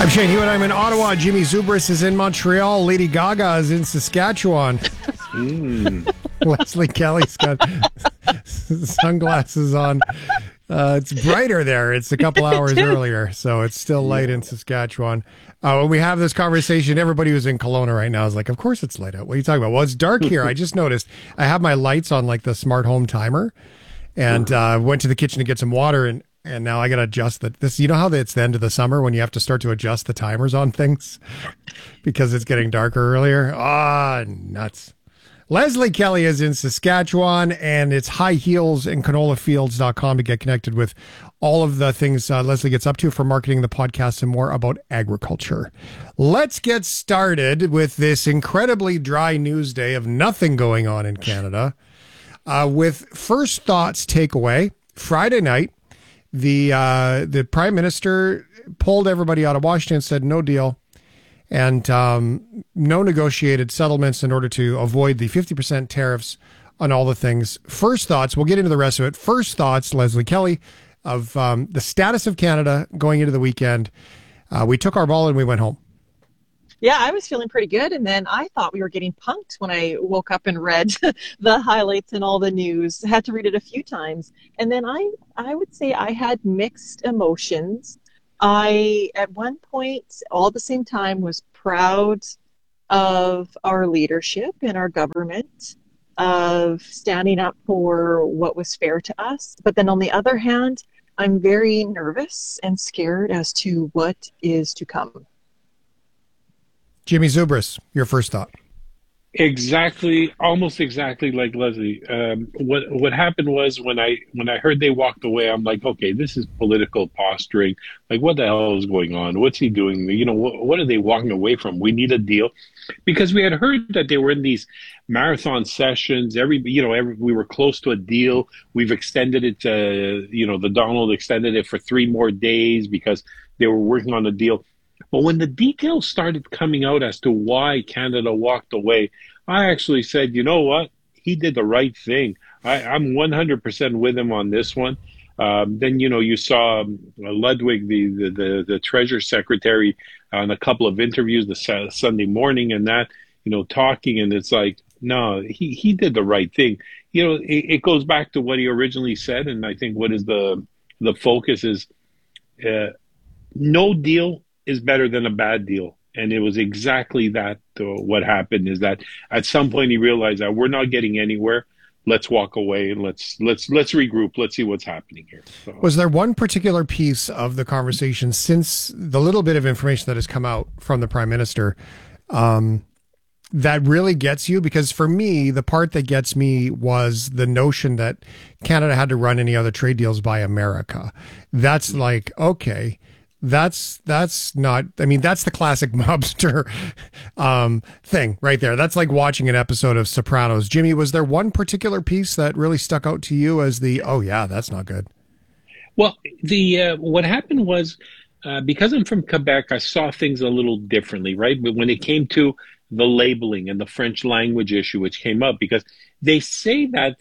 I'm Shane Hewitt. I'm in Ottawa. Jimmy Zubris is in Montreal. Lady Gaga is in Saskatchewan. Leslie Kelly's got sunglasses on. It's brighter there. It's a couple hours earlier, so it's still light in Saskatchewan. When we have this conversation, everybody who's in Kelowna right now is like, of course it's light out. What are you talking about? Well, it's dark here. I just noticed I have my lights on like the smart home timer, and went to the kitchen to get some water, and now I got to adjust this. You know how it's the end of the summer when you have to start to adjust the timers on things because it's getting darker earlier? Nuts. Leslie Kelly is in Saskatchewan, and it's high heels and canolafields.com to get connected with all of the things Leslie gets up to for marketing the podcast and more about agriculture. Let's get started with this incredibly dry news day of nothing going on in Canada. With first thoughts takeaway, Friday night, the Prime Minister pulled everybody out of Washington, said no deal, and no negotiated settlements in order to avoid the 50% tariffs on all the things. First thoughts, we'll get into the rest of it. First thoughts, Leslie Kelly, of the status of Canada going into the weekend. We took our ball and we went home. Yeah, I was feeling pretty good, and then I thought we were getting punked when I woke up and read the highlights and all the news. Had to read it a few times, and then I would say I had mixed emotions. I, at one point, all at the same time, was proud of our leadership and our government, of standing up for what was fair to us. But then on the other hand, I'm very nervous and scared as to what is to come. Jimmy Zubris, your first thought. Almost exactly like Leslie. What happened was when I heard they walked away, I'm like, okay, this is political posturing. Like, what the hell is going on? What's he doing? You know, what are they walking away from? We need a deal, because we had heard that they were in these marathon sessions. We were close to a deal. We've extended it to, the Donald extended it for 3 more days because they were working on a deal. But when the details started coming out as to why Canada walked away, I actually said, you know what? He did the right thing. I'm 100% with him on this one. Then, you saw Ludwig, the Treasury Secretary, on a couple of interviews the Sunday morning and that, talking. And it's like, no, he did the right thing. It goes back to what he originally said. And I think what is the focus is no deal is better than a bad deal. And it was exactly that. What happened is that at some point he realized that we're not getting anywhere. Let's walk away and let's regroup. Let's see what's happening here. So. Was there one particular piece of the conversation, since the little bit of information that has come out from the Prime Minister, that really gets you? Because for me, the part that gets me was the notion that Canada had to run any other trade deals by America. That's like, okay. That's not, that's the classic mobster thing right there. That's like watching an episode of Sopranos. Jimmy, was there one particular piece that really stuck out to you as oh yeah, that's not good? Well, what happened was, because I'm from Quebec, I saw things a little differently, right? But when it came to the labeling and the French language issue, which came up, because they say that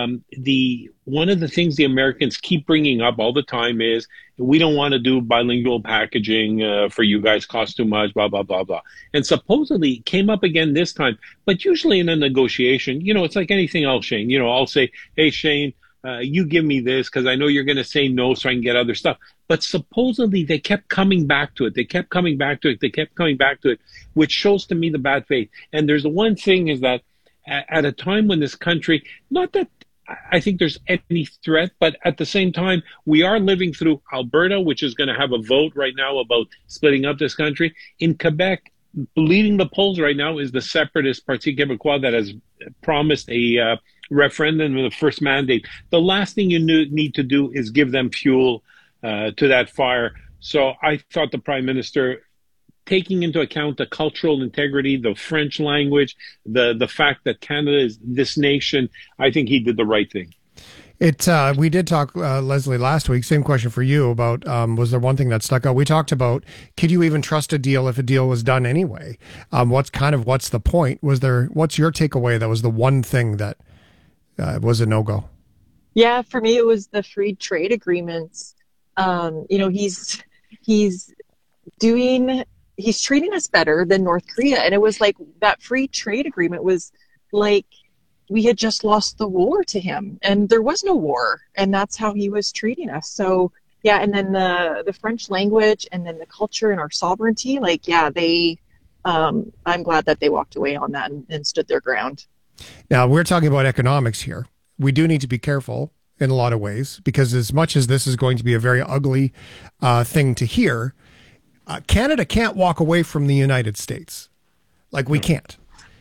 one of the things the Americans keep bringing up all the time is, we don't want to do bilingual packaging for you guys, cost too much, blah, blah, blah, blah. And supposedly it came up again this time. But usually in a negotiation, it's like anything else, Shane. I'll say, hey, Shane, you give me this because I know you're going to say no so I can get other stuff. But supposedly they kept coming back to it. They kept coming back to it, which shows to me the bad faith. And there's the one thing is that at a time when this country, not that I think there's any threat, but at the same time, we are living through Alberta, which is going to have a vote right now about splitting up this country. In Quebec, leading the polls right now is the separatist Parti Québécois that has promised a referendum in the first mandate. The last thing you need to do is give them fuel to that fire. So I thought the Prime Minister, taking into account the cultural integrity, the French language, the fact that Canada is this nation, I think he did the right thing. We did talk, Leslie, last week, same question for you about, was there one thing that stuck out? We talked about, could you even trust a deal if a deal was done anyway? What's the point? What's your takeaway that was the one thing that was a no-go? Yeah, for me, it was the free trade agreements. He's he's treating us better than North Korea. And it was like that free trade agreement was like we had just lost the war to him, and there was no war, and that's how he was treating us. So yeah, and then the French language, and then the culture and our sovereignty, like I'm glad that they walked away on that and stood their ground. Now, we're talking about economics here. We do need to be careful in a lot of ways, because as much as this is going to be a very ugly thing to hear, Canada can't walk away from the United States. Like, we can't.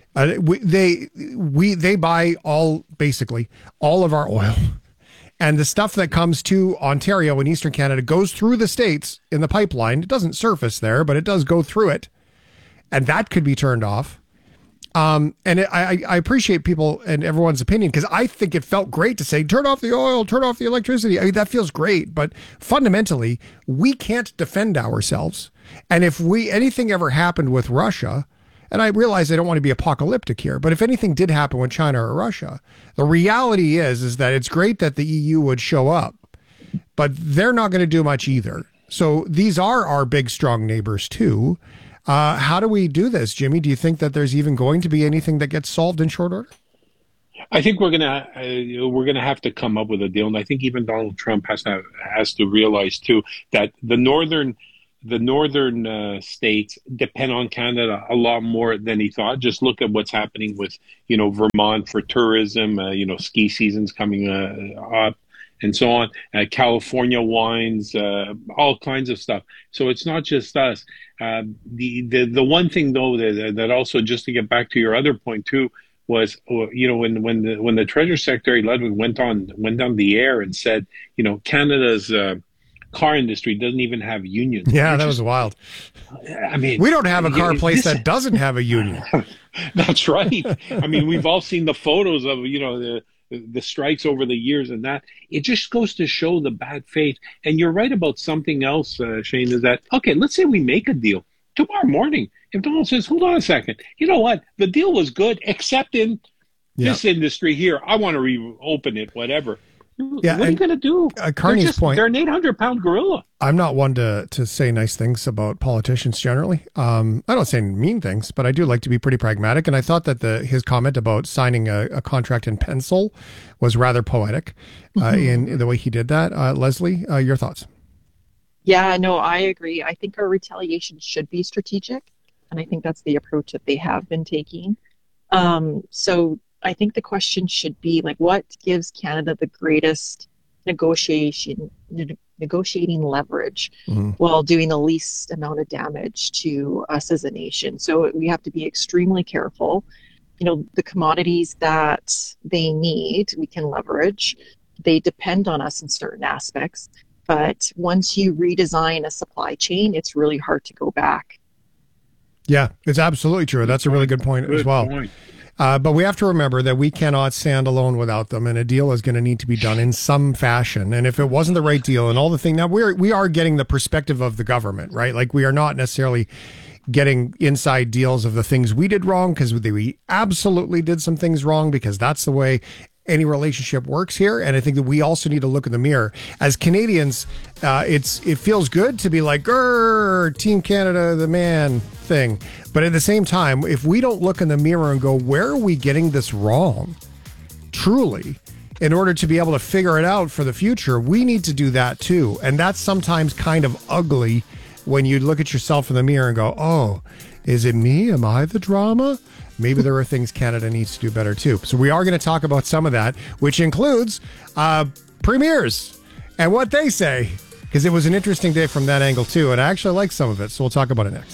They buy basically all of our oil, and the stuff that comes to Ontario and Eastern Canada goes through the States in the pipeline. It doesn't surface there, but it does go through it, and that could be turned off. And I appreciate people and everyone's opinion, because I think it felt great to say, turn off the oil, turn off the electricity. I mean, that feels great. But fundamentally, we can't defend ourselves. And if anything ever happened with Russia, and I realize I don't want to be apocalyptic here, but if anything did happen with China or Russia, the reality is that it's great that the EU would show up, but they're not going to do much either. So these are our big, strong neighbors too. How do we do this, Jimmy? Do you think that there's even going to be anything that gets solved in short order? I think we're gonna have to come up with a deal, and I think even Donald Trump has to realize too that the northern states depend on Canada a lot more than he thought. Just look at what's happening with Vermont for tourism, ski season's coming up, and so on. California wines, all kinds of stuff. So it's not just us. The one thing though that also, just to get back to your other point too, was when the Treasury Secretary Ludwig went on the air and said Canada's car industry doesn't even have unions. Yeah, that was wild. I mean, we don't have a car place that doesn't have a union. That's right. I mean, we've all seen the photos of the strikes over the years, and that it just goes to show the bad faith. And you're right about something else, Shane, is that, okay, let's say we make a deal tomorrow morning. If Donald says, hold on a second, you know what? The deal was good, except in this industry here. I want to reopen it, whatever. Yeah, what are you going to do? Carney's point. They're an 800-pound gorilla. I'm not one to say nice things about politicians generally. I don't say mean things, but I do like to be pretty pragmatic. And I thought that his comment about signing a contract in pencil was rather poetic in the way he did that. Leslie, your thoughts? Yeah, no, I agree. I think our retaliation should be strategic, and I think that's the approach that they have been taking. So I think the question should be, like, what gives Canada the greatest negotiating leverage while doing the least amount of damage to us as a nation? So we have to be extremely careful. The commodities that they need, we can leverage. They depend on us in certain aspects. But once you redesign a supply chain, it's really hard to go back. Yeah, it's absolutely true. That's a really good point as well. But we have to remember that we cannot stand alone without them, and a deal is going to need to be done in some fashion. And if it wasn't the right deal and all the thing, now we are getting the perspective of the government, right? Like, we are not necessarily getting inside deals of the things we did wrong, because we absolutely did some things wrong, because that's the way any relationship works here. And I think that we also need to look in the mirror as Canadians. It feels good to be like, Team Canada, the man thing. But at the same time, if we don't look in the mirror and go, where are we getting this wrong? Truly, in order to be able to figure it out for the future, we need to do that too. And that's sometimes kind of ugly when you look at yourself in the mirror and go, oh, is it me? Am I the drama? Maybe there are things Canada needs to do better too. So we are going to talk about some of that, which includes premiers and what they say, because it was an interesting day from that angle too. And I actually like some of it. So we'll talk about it next.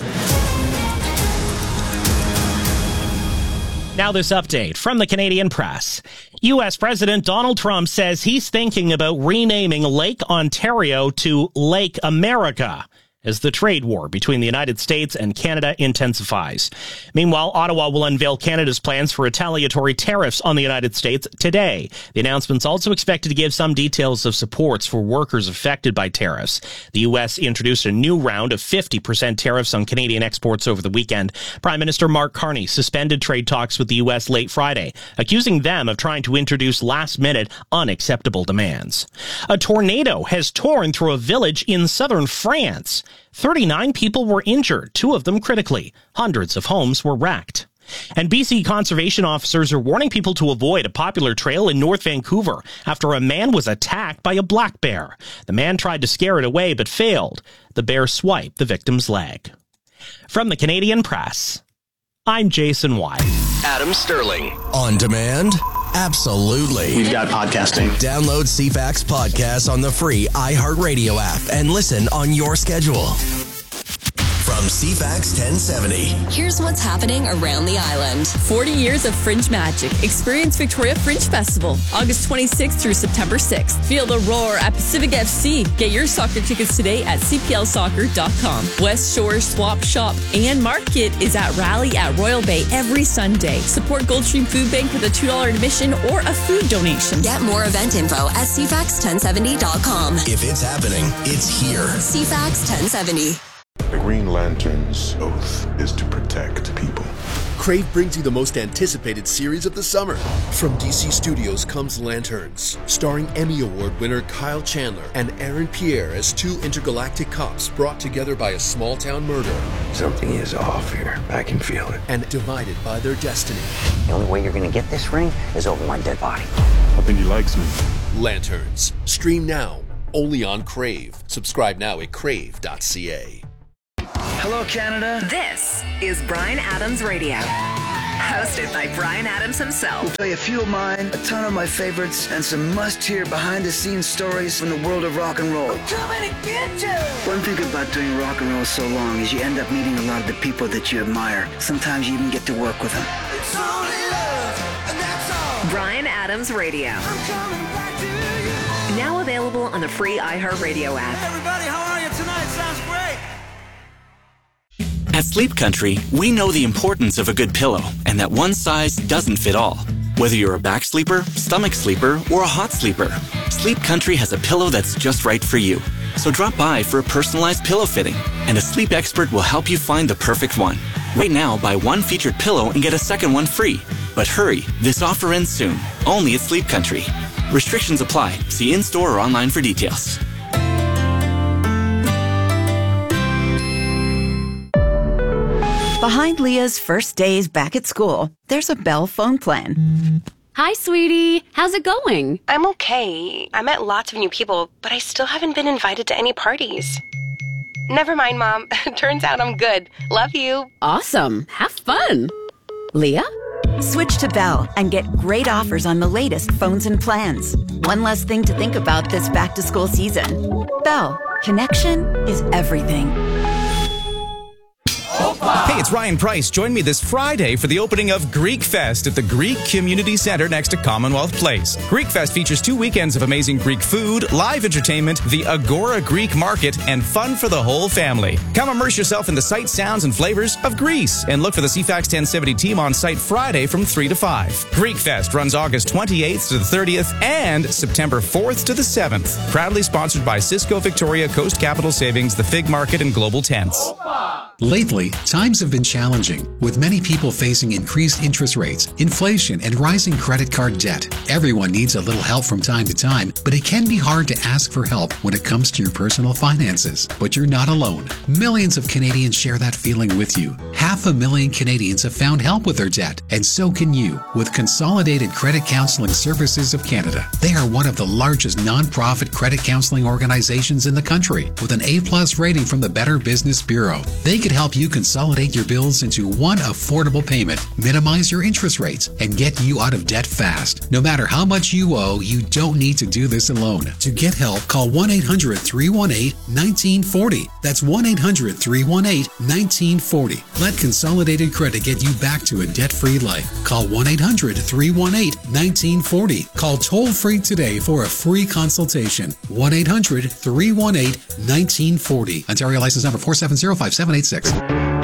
Now this update from the Canadian Press. U.S. President Donald Trump says he's thinking about renaming Lake Ontario to Lake America as the trade war between the United States and Canada intensifies. Meanwhile, Ottawa will unveil Canada's plans for retaliatory tariffs on the United States today. The announcement's also expected to give some details of supports for workers affected by tariffs. The U.S. introduced a new round of 50% tariffs on Canadian exports over the weekend. Prime Minister Mark Carney suspended trade talks with the U.S. late Friday, accusing them of trying to introduce last-minute, unacceptable demands. A tornado has torn through a village in southern France. 39 people were injured, 2 of them critically. Hundreds of homes were wrecked. And BC conservation officers are warning people to avoid a popular trail in North Vancouver after a man was attacked by a black bear. The man tried to scare it away but failed. The bear swiped the victim's leg. From the Canadian Press, I'm Jason White. Adam Sterling. On demand? Absolutely. We've got podcasting. Download CFAX podcasts on the free iHeartRadio app and listen on your schedule. From CFAX 1070. Here's what's happening around the island. 40 years of Fringe magic. Experience Victoria Fringe Festival, August 26th through September 6th. Feel the roar at Pacific FC. Get your soccer tickets today at cplsoccer.com. West Shore Swap Shop and Market is at Rally at Royal Bay every Sunday. Support Goldstream Food Bank with a $2 admission or a food donation. Get more event info at cfax1070.com. If it's happening, it's here. CFAX 1070. The Green Lantern's oath is to protect people. Crave brings you the most anticipated series of the summer. From DC Studios comes Lanterns, starring Emmy Award winner Kyle Chandler and Aaron Pierre as 2 intergalactic cops brought together by a small-town murder. Something is off here. I can feel it. And divided by their destiny. The only way you're going to get this ring is over my dead body. I think he likes me. Lanterns. Stream now, only on Crave. Subscribe now at crave.ca. Hello, Canada. This is Bryan Adams Radio, hosted by Bryan Adams himself. We'll play a few of mine, a ton of my favorites, and some must-hear behind-the-scenes stories from the world of rock and roll. I'm coming to get you! One thing about doing rock and roll so long is you end up meeting a lot of the people that you admire. Sometimes you even get to work with them. It's only love, and that's all. Bryan Adams Radio. I'm coming back to you. Now available on the free iHeartRadio app. Hey everybody, how are you tonight? Sounds great. At Sleep Country, we know the importance of a good pillow and that one size doesn't fit all. Whether you're a back sleeper, stomach sleeper, or a hot sleeper, Sleep Country has a pillow that's just right for you. So drop by for a personalized pillow fitting, and a sleep expert will help you find the perfect one. Right now, buy 1 featured pillow and get a second one free. But hurry, this offer ends soon, only at Sleep Country. Restrictions apply. See in-store or online for details. Behind Leah's first days back at school, there's a Bell phone plan. Hi, sweetie. How's it going? I'm okay. I met lots of new people, but I still haven't been invited to any parties. Never mind, Mom. Turns out I'm good. Love you. Awesome. Have fun. Leah? Switch to Bell and get great offers on the latest phones and plans. One less thing to think about this back-to-school season. Bell. Connection is everything. Hey, it's Ryan Price. Join me this Friday for the opening of Greek Fest at the Greek Community Center next to Commonwealth Place. Greek Fest features 2 weekends of amazing Greek food, live entertainment, the Agora Greek Market, and fun for the whole family. Come immerse yourself in the sights, sounds, and flavors of Greece, and look for the CFAX 1070 team on site Friday from 3 to 5. Greek Fest runs August 28th to the 30th and September 4th to the 7th. Proudly sponsored by Cisco Victoria, Coast Capital Savings, the Fig Market, and Global Tents. Lately, times have been challenging, with many people facing increased interest rates, inflation, and rising credit card debt. Everyone needs a little help from time to time, but it can be hard to ask for help when it comes to your personal finances. But you're not alone. Millions of Canadians share that feeling with you. 500,000 Canadians have found help with their debt, and so can you with Consolidated Credit Counseling Services of Canada. They are one of the largest non-profit credit counseling organizations in the country, with an A+ rating from the Better Business Bureau. They could help you consolidate your bills into one affordable payment, minimize your interest rates, and get you out of debt fast. No matter how much you owe, you don't need to do this alone. To get help, call 1-800-318-1940. That's 1-800-318-1940. Let Consolidated Credit get you back to a debt-free life. Call 1-800-318-1940. Call toll-free today for a free consultation. 1-800-318-1940. Ontario license number 4705786.